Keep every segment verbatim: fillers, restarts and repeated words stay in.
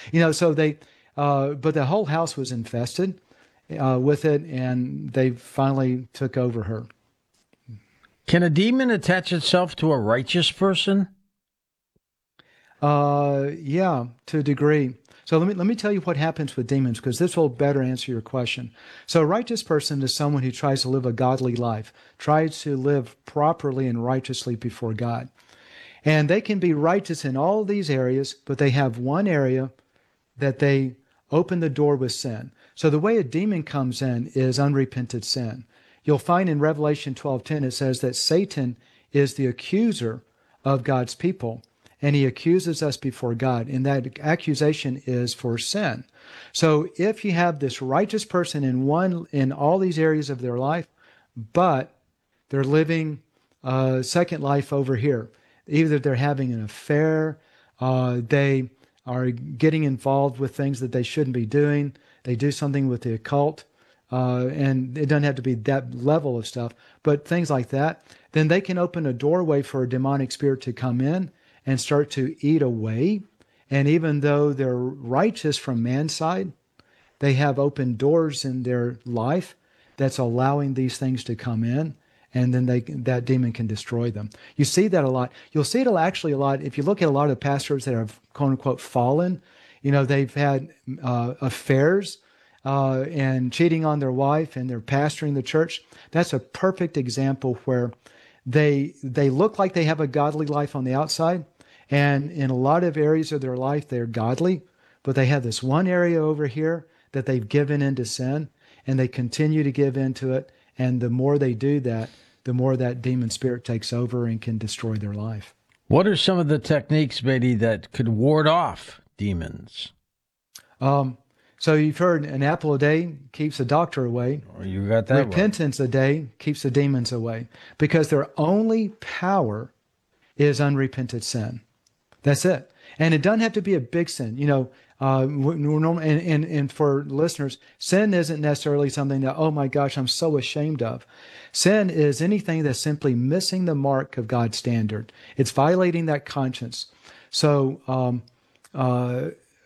You know, so they, uh, but the whole house was infested uh, with it, and they finally took over her. Can a demon attach itself to a righteous person? Uh, yeah, to a degree. So let me let me tell you what happens with demons, because this will better answer your question. So a righteous person is someone who tries to live a godly life, tries to live properly and righteously before God. And they can be righteous in all these areas, but they have one area that they open the door with sin. So the way a demon comes in is unrepented sin. You'll find in Revelation twelve ten, it says that Satan is the accuser of God's people, and he accuses us before God, and that accusation is for sin. So if you have this righteous person in one in all these areas of their life, but they're living a second life over here, either they're having an affair, uh, they are getting involved with things that they shouldn't be doing, they do something with the occult, uh, and it doesn't have to be that level of stuff, but things like that, then they can open a doorway for a demonic spirit to come in and start to eat away. And even though they're righteous from man's side, they have open doors in their life that's allowing these things to come in, and then they that demon can destroy them. You see that a lot. You'll see it actually a lot if you look at a lot of pastors that have quote unquote fallen. You know, they've had uh, affairs uh, and cheating on their wife, and they're pastoring the church. That's a perfect example where they they look like they have a godly life on the outside, and in a lot of areas of their life they're godly, but they have this one area over here that they've given into sin, and they continue to give into it. And the more they do that, the more that demon spirit takes over and can destroy their life. What are some of the techniques, Beatty, that could ward off demons? Um, so you've heard an apple a day keeps the doctor away. Oh, you got that Repentance right. a day keeps the demons away, because their only power is unrepented sin. That's it. And it doesn't have to be a big sin. You know, uh, and, and, and for listeners, sin isn't necessarily something that, oh my gosh, I'm so ashamed of. Sin is anything that's simply missing the mark of God's standard. It's violating that conscience. So um, uh,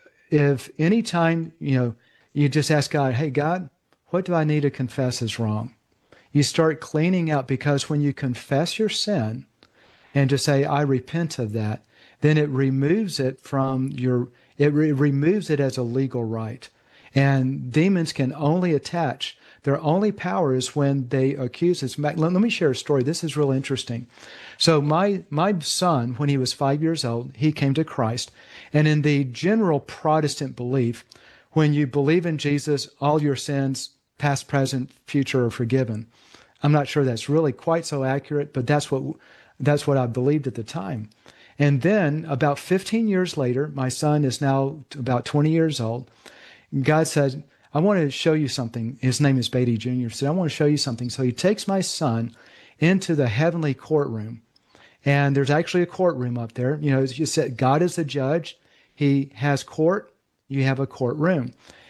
if any time, you know, you just ask God, hey, God, what do I need to confess is wrong? You start cleaning out, because when you confess your sin and just say, I repent of that, then it removes it from your, it re- removes it as a legal right. And demons can only attach, their only power is when they accuse us. Let, let me share a story. This is real interesting. So my, my son, when he was five years old, he came to Christ. And in the general Protestant belief, when you believe in Jesus, all your sins, past, present, future, are forgiven. I'm not sure that's really quite so accurate, but that's what, that's what I believed at the time. And then about fifteen years later, my son is now about twenty years old. God said, I want to show you something. His name is Beatty Junior He said, I want to show you something. So he takes my son into the heavenly courtroom. And there's actually a courtroom up there. You know, as you said, God is the judge. He has court. You have a courtroom.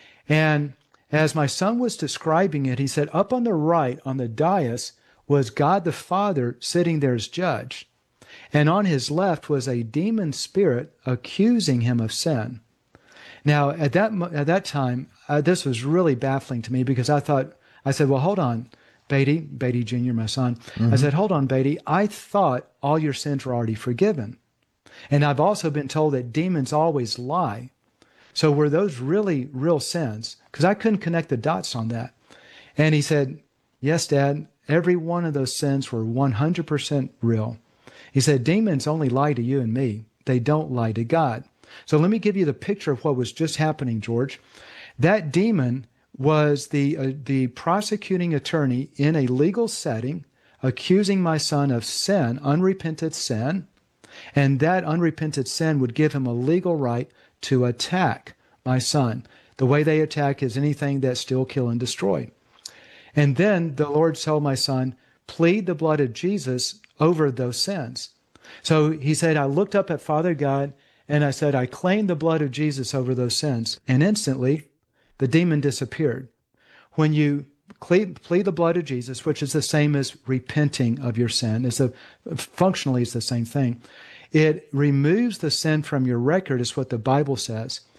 And as my son was describing it, he said, up on the right, on the dais, was God the Father sitting there as judge. And on his left was a demon spirit accusing him of sin. Now, at that at that time, uh, this was really baffling to me, because I thought, I said, well, hold on, Beatty, Beatty Junior, my son. Mm-hmm. I said, hold on, Beatty, I thought all your sins were already forgiven. And I've also been told that demons always lie. So were those really real sins? Because I couldn't connect the dots on that. And he said, yes, Dad, every one of those sins were one hundred percent real. He said, demons only lie to you and me. They don't lie to God. So let me give you the picture of what was just happening, George. That demon was the uh, the prosecuting attorney in a legal setting, accusing my son of sin, unrepented sin, and that unrepented sin would give him a legal right to attack my son. The way they attack is anything that steal, kill, and destroy. And then the Lord told my son, plead the blood of Jesus over those sins. So he said, I looked up at Father God and I said, I claim the blood of Jesus over those sins. And instantly, the demon disappeared. When you plead, plead the blood of Jesus, which is the same as repenting of your sin, is a, functionally it's the same thing. It removes the sin from your record, is what the Bible says.